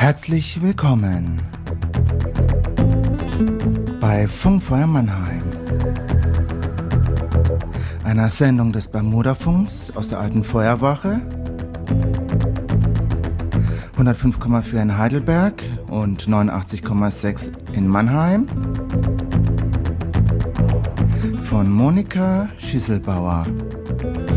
Herzlich willkommen bei Funkfeuer Mannheim, einer Sendung des Bermudafunks aus der alten Feuerwache, 105,4 in Heidelberg und 89,6 in Mannheim, von Monika Schisselbauer.